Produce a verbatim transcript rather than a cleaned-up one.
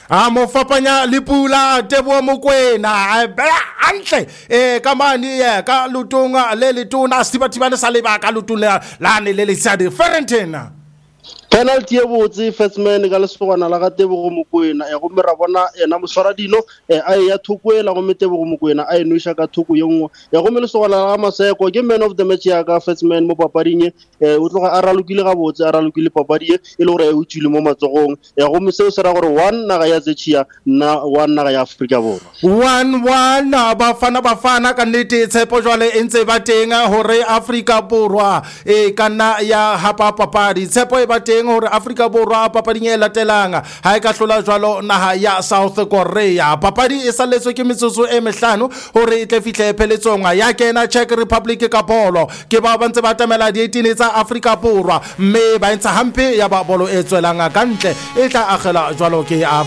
a mo fapanya le Pula Teboho Mokoena hantle eh ka mane ya ka lutunga le letona sibathibane sa leba ka lutula lane le le sa differentena penalty e botse first man ka lesogana la ga Tebogo Mokoena e go mera bona ena moswara dino e a ya thukwela go Tebogo Mokoena a enusha ka thuku yengwe ya go melesogana la Maseko ke man of the match ya ka first man mo papading e o tloga a ralukile ga botse a ralukile papading e le gore e utswile mo matsogong ya go meseo se ra gore one naga ya Zechia na one naga ya Afrika Borwa one one bafana bafana ka nnete tshepo jwale e ntse ba teng hore Afrika Borwa e kana ya hapa papadi tshepo e ba teng hore Afrika Borwa papading e latelang ha e ka hlola jwalo naha ya South Korea papadi e saletswe ke metsotso e mehlano hore e tle fihle pheletsong ya kena Czech Republic ka bolo ke ba ba ntse ba tamela di eighteen tsa Afrika Borwa mme ba ntsha hampe ya ba bolo e tswelang ka ntle e tla agela jwalo ke